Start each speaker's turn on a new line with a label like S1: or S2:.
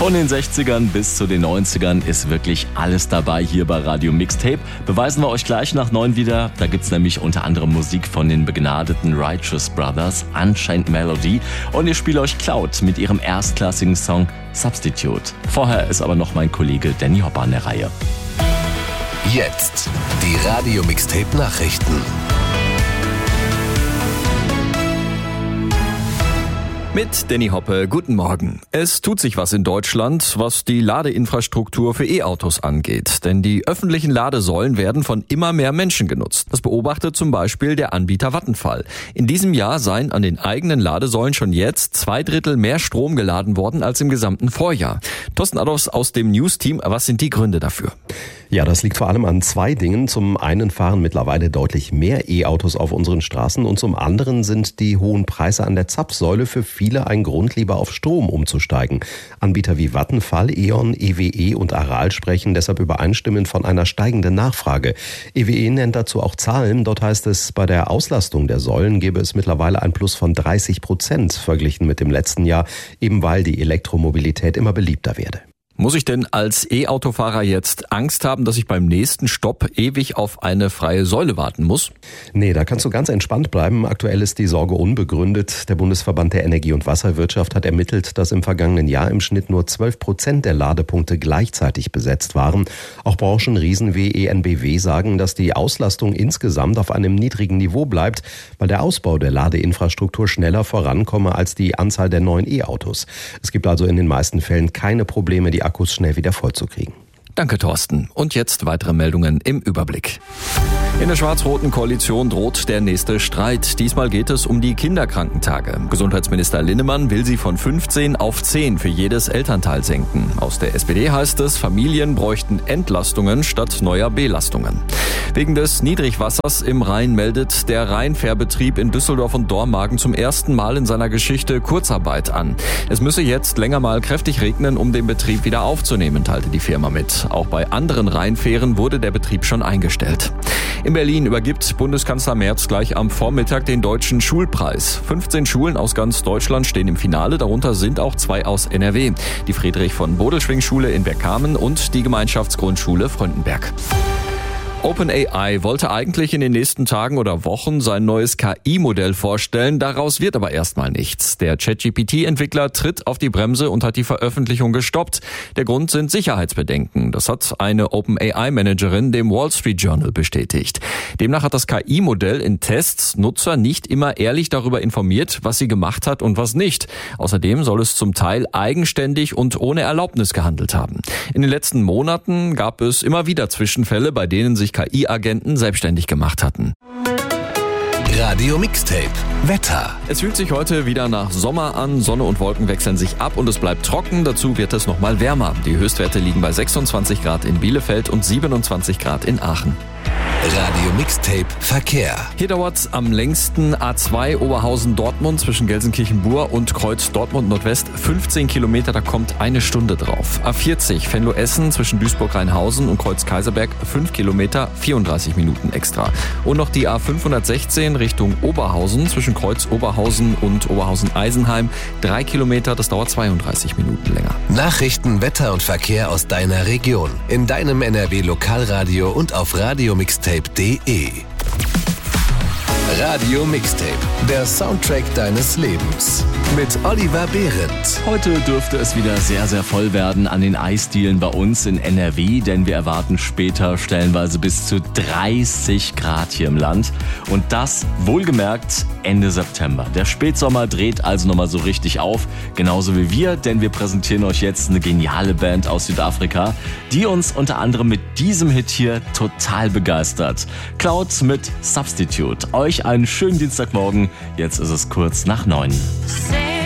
S1: Von den 60ern bis zu den 90ern ist wirklich alles dabei hier bei Radio Mixtape. Beweisen wir euch gleich nach 9 wieder. Da gibt's nämlich unter anderem Musik von den begnadeten Righteous Brothers, Unchained Melody. Und ich spiele euch Cloud mit ihrem erstklassigen Song Substitute. Vorher ist aber noch mein Kollege Danny Hopper an der Reihe.
S2: Jetzt die Radio Mixtape Nachrichten.
S3: Mit Danny Hoppe, guten Morgen. Es tut sich was in Deutschland, was die Ladeinfrastruktur für E-Autos angeht. Denn die öffentlichen Ladesäulen werden von immer mehr Menschen genutzt. Das beobachtet zum Beispiel der Anbieter Vattenfall. In diesem Jahr seien an den eigenen Ladesäulen schon jetzt 2/3 mehr Strom geladen worden als im gesamten Vorjahr. Thorsten Adolfs aus dem News-Team, was sind die Gründe dafür?
S4: Ja, das liegt vor allem an 2 Dingen. Zum einen fahren mittlerweile deutlich mehr E-Autos auf unseren Straßen und zum anderen sind die hohen Preise an der Zapfsäule für viele ein Grund, lieber auf Strom umzusteigen. Anbieter wie Vattenfall, E.ON, EWE und Aral sprechen deshalb übereinstimmend von einer steigenden Nachfrage. EWE nennt dazu auch Zahlen. Dort heißt es, bei der Auslastung der Säulen gäbe es mittlerweile ein Plus von 30% verglichen mit dem letzten Jahr, eben weil die Elektromobilität immer beliebter werde.
S3: Muss ich denn als E-Autofahrer jetzt Angst haben, dass ich beim nächsten Stopp ewig auf eine freie Säule warten muss?
S4: Nee, da kannst du ganz entspannt bleiben. Aktuell ist die Sorge unbegründet. Der Bundesverband der Energie- und Wasserwirtschaft hat ermittelt, dass im vergangenen Jahr im Schnitt nur 12% der Ladepunkte gleichzeitig besetzt waren. Auch Branchenriesen wie EnBW sagen, dass die Auslastung insgesamt auf einem niedrigen Niveau bleibt, weil der Ausbau der Ladeinfrastruktur schneller vorankomme als die Anzahl der neuen E-Autos. Es gibt also in den meisten Fällen keine Probleme, die Akkus schnell wieder vollzukriegen.
S3: Danke, Thorsten. Und jetzt weitere Meldungen im Überblick. In der schwarz-roten Koalition droht der nächste Streit. Diesmal geht es um die Kinderkrankentage. Gesundheitsminister Linnemann will sie von 15 auf 10 für jedes Elternteil senken. Aus der SPD heißt es, Familien bräuchten Entlastungen statt neuer Belastungen. Wegen des Niedrigwassers im Rhein meldet der Rheinfährbetrieb in Düsseldorf und Dormagen zum ersten Mal in seiner Geschichte Kurzarbeit an. Es müsse jetzt länger mal kräftig regnen, um den Betrieb wieder aufzunehmen, teilte die Firma mit. Auch bei anderen Rheinfähren wurde der Betrieb schon eingestellt. In Berlin übergibt Bundeskanzler Merz gleich am Vormittag den Deutschen Schulpreis. 15 Schulen aus ganz Deutschland stehen im Finale, darunter sind auch 2 aus NRW. Die Friedrich-von-Bodelschwingh-Schule in Bergkamen und die Gemeinschaftsgrundschule Fröndenberg. OpenAI wollte eigentlich in den nächsten Tagen oder Wochen sein neues KI-Modell vorstellen, daraus wird aber erstmal nichts. Der ChatGPT-Entwickler tritt auf die Bremse und hat die Veröffentlichung gestoppt. Der Grund sind Sicherheitsbedenken. Das hat eine OpenAI-Managerin dem Wall Street Journal bestätigt. Demnach hat das KI-Modell in Tests Nutzer nicht immer ehrlich darüber informiert, was sie gemacht hat und was nicht. Außerdem soll es zum Teil eigenständig und ohne Erlaubnis gehandelt haben. In den letzten Monaten gab es immer wieder Zwischenfälle, bei denen sich KI-Agenten selbstständig gemacht hatten.
S2: Radio Mixtape Wetter.
S3: Es fühlt sich heute wieder nach Sommer an. Sonne und Wolken wechseln sich ab und es bleibt trocken. Dazu wird es nochmal wärmer. Die Höchstwerte liegen bei 26 Grad in Bielefeld und 27 Grad in Aachen.
S2: Radio Mixtape Verkehr.
S3: Hier dauert am längsten A2 Oberhausen-Dortmund zwischen Gelsenkirchen-Bur und Kreuz Dortmund-Nordwest 15 Kilometer, da kommt 1 Stunde drauf. A40 Venlo-Essen zwischen Duisburg-Rheinhausen und Kreuz Kaiserberg 5 Kilometer, 34 Minuten extra. Und noch die A516 Richtung Oberhausen zwischen Kreuz Oberhausen und Oberhausen-Eisenheim 3 Kilometer, das dauert 32 Minuten länger.
S2: Nachrichten, Wetter und Verkehr aus deiner Region. In deinem NRW-Lokalradio und auf radiomixtape.de. Radio Mixtape, der Soundtrack deines Lebens. Mit Oliver Behrendt.
S1: Heute dürfte es wieder sehr, sehr voll werden an den Eisdielen bei uns in NRW, denn wir erwarten später stellenweise bis zu 30 Grad hier im Land. Und das wohlgemerkt Ende September. Der Spätsommer dreht also nochmal so richtig auf, genauso wie wir, denn wir präsentieren euch jetzt eine geniale Band aus Südafrika, die uns unter anderem mit diesem Hit hier total begeistert. Cloud mit Substitute. Euch einen schönen Dienstagmorgen. Jetzt ist es kurz nach 9.